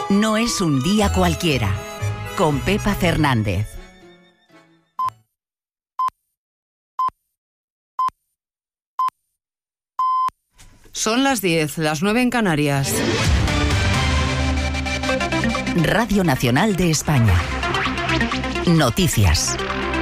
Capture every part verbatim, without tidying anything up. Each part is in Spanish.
No es un día cualquiera. Con Pepa Fernández. Son las diez, las nueve en Canarias. Radio Nacional de España. Noticias.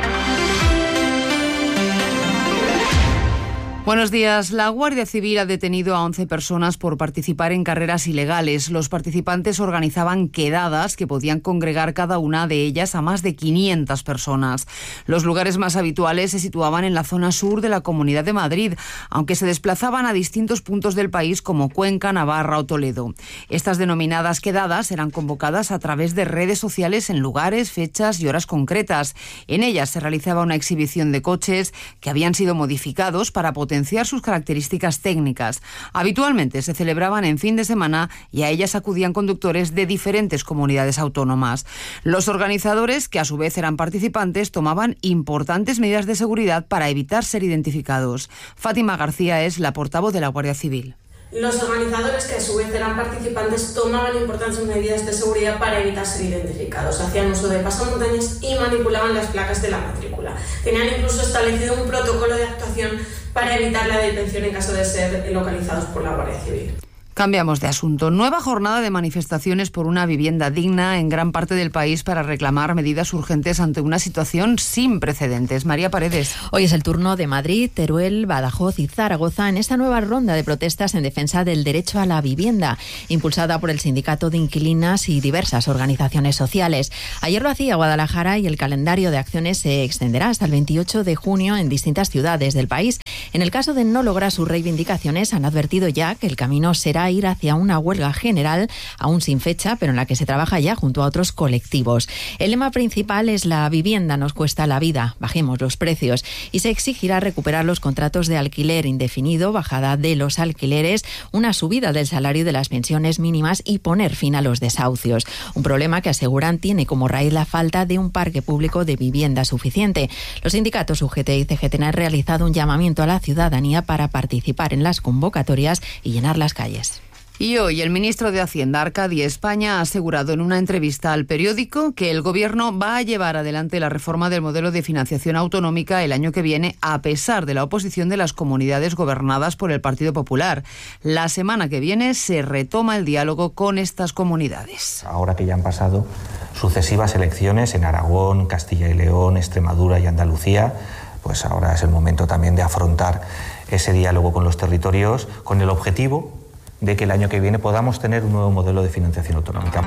Buenos días. La Guardia Civil ha detenido a once personas por participar en carreras ilegales. Los participantes organizaban quedadas que podían congregar cada una de ellas a más de quinientas personas. Los lugares más habituales se situaban en la zona sur de la Comunidad de Madrid, aunque se desplazaban a distintos puntos del país como Cuenca, Navarra o Toledo. Estas denominadas quedadas eran convocadas a través de redes sociales en lugares, fechas y horas concretas. En ellas se realizaba una exhibición de coches que habían sido modificados para potenciar sus características técnicas. Habitualmente se celebraban en fin de semana y a ellas acudían conductores de diferentes comunidades autónomas. Los organizadores, que a su vez eran participantes, tomaban importantes medidas de seguridad para evitar ser identificados. Fátima García es la portavoz de la Guardia Civil. Los organizadores, que a su vez eran participantes, tomaban importantes medidas de seguridad para evitar ser identificados. Hacían uso de pasamontañas y manipulaban las placas de la matrícula. Tenían incluso establecido un protocolo de actuación para evitar la detención en caso de ser localizados por la Guardia Civil. Cambiamos de asunto. Nueva jornada de manifestaciones por una vivienda digna en gran parte del país para reclamar medidas urgentes ante una situación sin precedentes. María Paredes. Hoy es el turno de Madrid, Teruel, Badajoz y Zaragoza en esta nueva ronda de protestas en defensa del derecho a la vivienda, impulsada por el Sindicato de Inquilinas y diversas organizaciones sociales. Ayer lo hacía Guadalajara y el calendario de acciones se extenderá hasta el veintiocho de junio en distintas ciudades del país. En el caso de no lograr sus reivindicaciones, han advertido ya que el camino será ir hacia una huelga general, aún sin fecha, pero en la que se trabaja ya junto a otros colectivos. El lema principal es la vivienda nos cuesta la vida, bajemos los precios, y se exigirá recuperar los contratos de alquiler indefinido, bajada de los alquileres, una subida del salario de las pensiones mínimas y poner fin a los desahucios. Un problema que aseguran tiene como raíz la falta de un parque público de vivienda suficiente. Los sindicatos U G T y C G T han realizado un llamamiento a la ciudadanía para participar en las convocatorias y llenar las calles. Y hoy el ministro de Hacienda, Arcadi España, ha asegurado en una entrevista al periódico que el Gobierno va a llevar adelante la reforma del modelo de financiación autonómica el año que viene, a pesar de la oposición de las comunidades gobernadas por el Partido Popular. La semana que viene se retoma el diálogo con estas comunidades. Ahora que ya han pasado sucesivas elecciones en Aragón, Castilla y León, Extremadura y Andalucía, pues ahora es el momento también de afrontar ese diálogo con los territorios con el objetivo de que el año que viene podamos tener un nuevo modelo de financiación autonómica.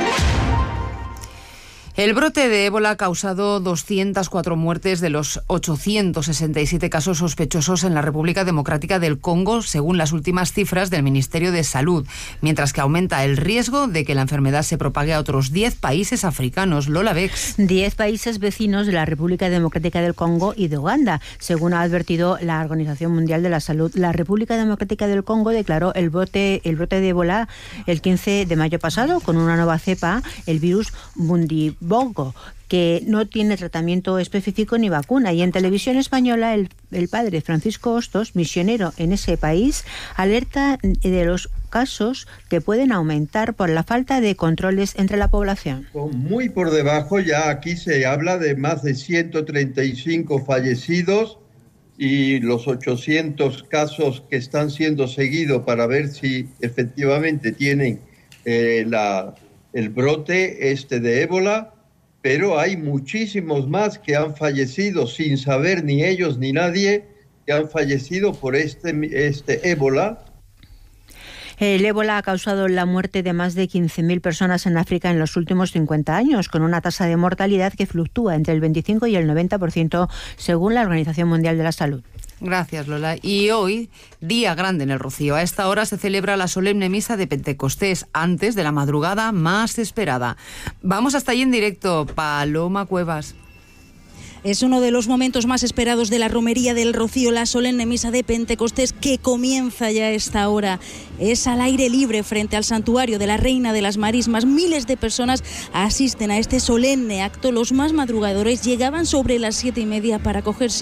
El brote de ébola ha causado doscientas cuatro muertes de los ochocientos sesenta y siete casos sospechosos en la República Democrática del Congo, según las últimas cifras del Ministerio de Salud, mientras que aumenta el riesgo de que la enfermedad se propague a otros diez países africanos. Lola Bex. diez países vecinos de la República Democrática del Congo y de Uganda, según ha advertido la Organización Mundial de la Salud. La República Democrática del Congo declaró el brote, el brote de ébola el quince de mayo pasado con una nueva cepa, el virus Bundibugyo, que no tiene tratamiento específico ni vacuna. Y en televisión española, el, el padre Francisco Hostos, misionero en ese país, alerta de los casos que pueden aumentar por la falta de controles entre la población. Muy por debajo, ya aquí se habla de más de ciento treinta y cinco fallecidos y los ochocientos casos que están siendo seguidos para ver si efectivamente tienen eh, la, el brote este de ébola. Pero hay muchísimos más que han fallecido sin saber ni ellos ni nadie, que han fallecido por este, este ébola. El ébola ha causado la muerte de más de quince mil personas en África en los últimos cincuenta años, con una tasa de mortalidad que fluctúa entre el veinticinco y el noventa por ciento, según la Organización Mundial de la Salud. Gracias, Lola. Y hoy, día grande en el Rocío. A esta hora se celebra la solemne misa de Pentecostés, antes de la madrugada más esperada. Vamos hasta allí en directo. Paloma Cuevas. Es uno de los momentos más esperados de la romería del Rocío, la solemne misa de Pentecostés, que comienza ya a esta hora. Es al aire libre frente al santuario de la Reina de las Marismas. Miles de personas asisten a este solemne acto. Los más madrugadores llegaban sobre las siete y media para coger sitio.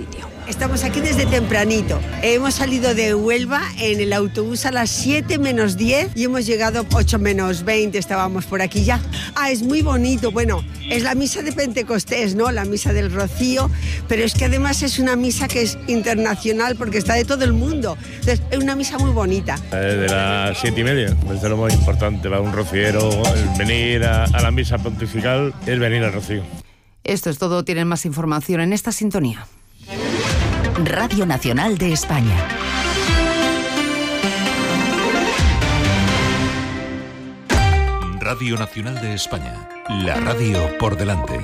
Estamos aquí desde tempranito. Hemos salido de Huelva en el autobús a las siete menos diez y hemos llegado ocho menos veinte, estábamos por aquí ya. Ah, es muy bonito. Bueno, es la misa de Pentecostés, ¿no? La misa del Rocío, pero es que además es una misa que es internacional porque está de todo el mundo. Entonces, es una misa muy bonita. De las siete y media, pues es lo más importante para un rociero, el venir a, a la misa pontifical es venir al Rocío. Esto es todo, tienen más información en esta sintonía. Radio Nacional de España. Radio Nacional de España. La radio por delante.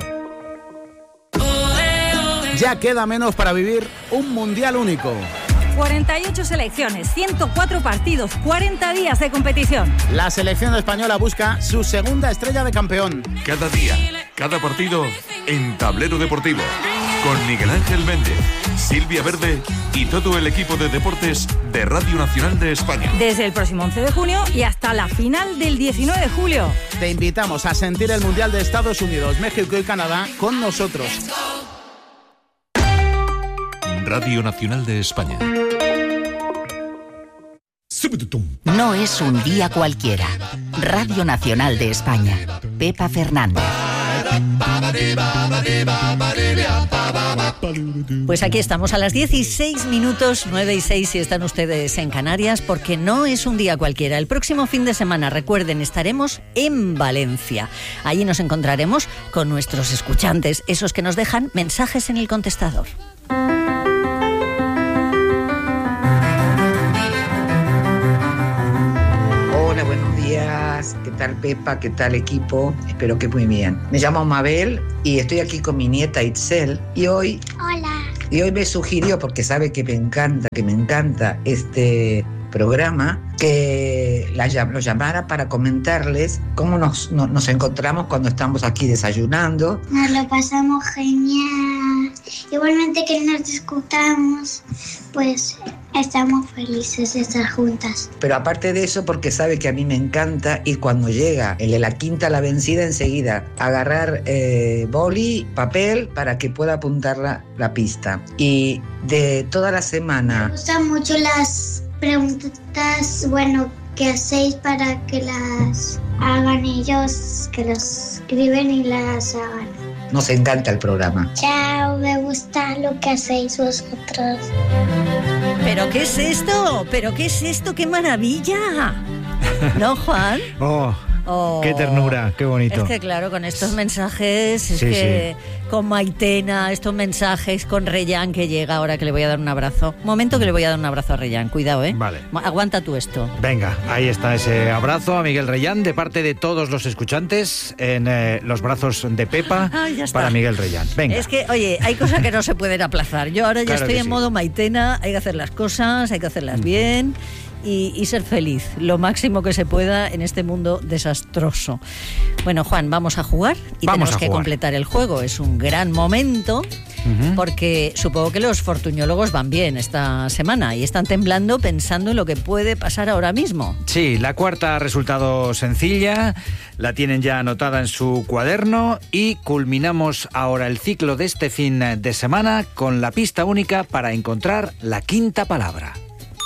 Ya queda menos para vivir un mundial único. cuarenta y ocho selecciones, ciento cuatro partidos, cuarenta días de competición. La selección española busca su segunda estrella de campeón. Cada día, cada partido en Tablero Deportivo. Con Miguel Ángel Méndez, Silvia Verde y todo el equipo de deportes de Radio Nacional de España. Desde el próximo once de junio y hasta la final del diecinueve de julio. Te invitamos a sentir el Mundial de Estados Unidos, México y Canadá con nosotros. Radio Nacional de España. No es un día cualquiera. Radio Nacional de España. Pepa Fernández. Pues aquí estamos a las dieciséis minutos, nueve y seis si están ustedes en Canarias, porque no es un día cualquiera. El próximo fin de semana, recuerden, estaremos en Valencia. Allí nos encontraremos con nuestros escuchantes, esos que nos dejan mensajes en el contestador. ¿Qué tal, Pepa? ¿Qué tal, equipo? Espero que muy bien. Me llamo Mabel y estoy aquí con mi nieta Itzel y hoy... Hola. Y hoy me sugirió, porque sabe que me encanta, que me encanta este programa, que la, lo llamara para comentarles cómo nos, no, nos encontramos cuando estamos aquí desayunando. Nos lo pasamos genial. Igualmente que nos discutamos, pues estamos felices de estar juntas. Pero aparte de eso, porque sabe que a mí me encanta y cuando llega el de la quinta a la vencida, enseguida agarrar eh, boli, papel, para que pueda apuntar la, la pista. Y de toda la semana... Me gustan mucho las preguntas, bueno, que hacéis para que las hagan ellos, que los escriben y las hagan. Nos encanta el programa. Chao, me gusta lo que hacéis vosotros. ¿Pero qué es esto? ¿Pero qué es esto? ¡Qué maravilla! ¿No, Juan? Oh, oh, qué ternura, qué bonito. Es que claro, con estos mensajes, es sí, que sí. Con Maitena, estos mensajes, con Reyán que llega ahora que le voy a dar un abrazo. Momento que le voy a dar un abrazo a Reyán, cuidado, ¿eh? Vale. Aguanta tú esto. Venga, ahí está ese abrazo a Miguel Reyán de parte de todos los escuchantes en eh, los brazos de Pepa ah, para Miguel Reyán. Venga. Es que, oye, hay cosas que no se pueden aplazar. Yo ahora ya claro estoy en sí. modo Maitena, hay que hacer las cosas, hay que hacerlas mm. bien. Y, y ser feliz, lo máximo que se pueda en este mundo desastroso. Bueno, Juan, vamos a jugar y vamos tenemos que jugar. completar el juego. Es un gran momento uh-huh. porque supongo que los fortuñólogos van bien esta semana y están temblando pensando en lo que puede pasar ahora mismo. Sí, la cuarta ha resultado sencilla, la tienen ya anotada en su cuaderno y culminamos ahora el ciclo de este fin de semana con la pista única para encontrar la quinta palabra.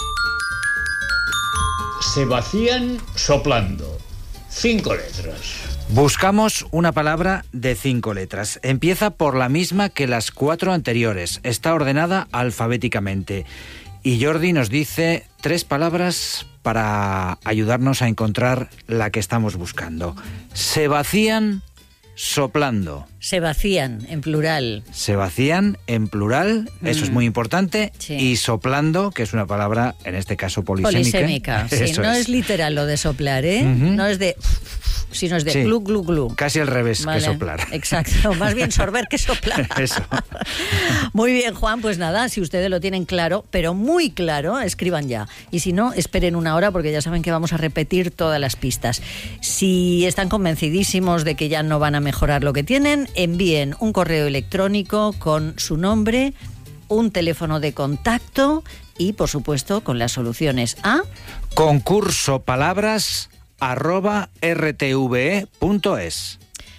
Se vacían soplando. Cinco letras. Buscamos una palabra de cinco letras. Empieza por la misma que las cuatro anteriores. Está ordenada alfabéticamente. Y Jordi nos dice tres palabras para ayudarnos a encontrar la que estamos buscando. Se vacían soplando. Se vacían, en plural. Se vacían, en plural, mm. eso es muy importante. Sí. Y soplando, que es una palabra, en este caso, polisémica. Polisémica, sí. No es. es literal lo de soplar, ¿eh? Uh-huh. No es de... sino es de sí. glu, glu, glu. Casi al revés vale. que soplar. Exacto, más bien sorber que soplar. Eso. Muy bien, Juan, pues nada, si ustedes lo tienen claro, pero muy claro, escriban ya. Y si no, esperen una hora porque ya saben que vamos a repetir todas las pistas. Si están convencidísimos de que ya no van a mejorar lo que tienen, envíen un correo electrónico con su nombre, un teléfono de contacto y, por supuesto, con las soluciones a... concurso palabras arroba r t v e punto es.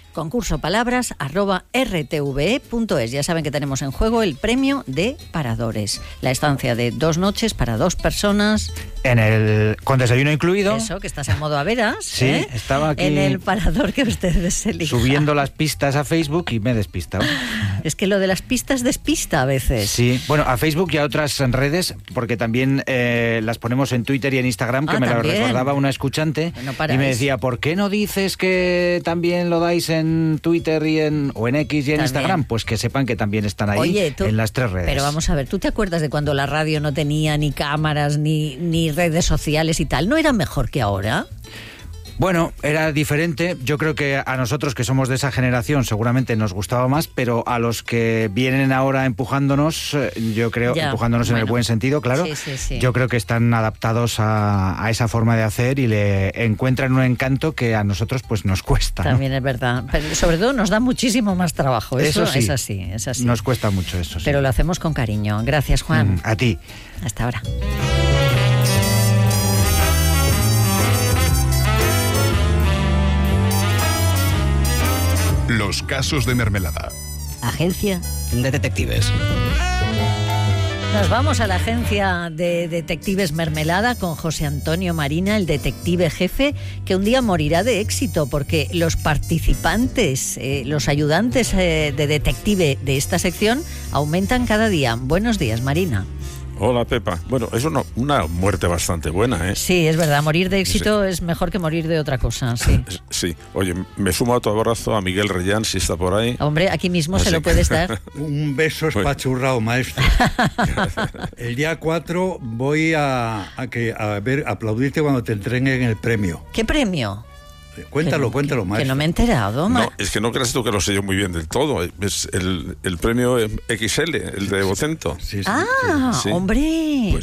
concurso palabras arroba r t v e punto es. Ya saben que tenemos en juego el premio de Paradores, la estancia de dos noches para dos personas. En el con desayuno incluido. Eso, que estás en modo a veras. Sí, ¿eh? estaba aquí en el parador que ustedes elijan. Subiendo las pistas a Facebook y me he despistado. Es que lo de las pistas despista a veces. Sí, bueno, a Facebook y a otras redes, porque también eh, las ponemos en Twitter y en Instagram, que ah, me ¿también? lo recordaba una escuchante no y me decía, ¿por qué no dices que también lo dais en Twitter y en, o en X y en También. Instagram? Pues que sepan que también están ahí. Oye, tú, en las tres redes. Pero vamos a ver, ¿tú te acuerdas de cuando la radio no tenía ni cámaras, ni, ni redes sociales y tal? ¿No era mejor que ahora? Bueno, era diferente. Yo creo que a nosotros, que somos de esa generación, seguramente nos gustaba más, pero a los que vienen ahora empujándonos, yo creo, ya, empujándonos bueno. en el buen sentido, claro, sí, sí, sí. yo creo que están adaptados a, a esa forma de hacer y le encuentran un encanto que a nosotros pues nos cuesta. También, ¿no? Es verdad. Pero sobre todo nos da muchísimo más trabajo. Eso, eso sí, es así, es así. Nos cuesta mucho eso, sí. Pero lo hacemos con cariño. Gracias, Juan. Mm, a ti. Hasta ahora. Los casos de Mermelada. Agencia de Detectives. Nos vamos a la agencia de detectives Mermelada con José Antonio Marina, el detective jefe, que un día morirá de éxito porque los participantes, eh, los ayudantes eh, de detective de esta sección aumentan cada día. Buenos días, Marina. Hola, Pepa. Bueno, es una, una muerte bastante buena, ¿eh? Sí, es verdad. Morir de éxito sí. es mejor que morir de otra cosa, sí. Sí. Oye, me sumo a tu abrazo a Miguel Reyán, si está por ahí. Hombre, aquí mismo Así se lo puedes dar. Un beso espachurrado, maestro. El día cuatro voy a, a, que, a ver, a aplaudirte cuando te entreguen el premio. ¿Qué premio? Cuéntalo, que, cuéntalo, que, maestro. Que no me he enterado, ma. No, es que no creas tú que lo sé yo muy bien del todo. Es el, el premio X L, el de Vocento. Sí, sí, ah, sí. hombre. Pues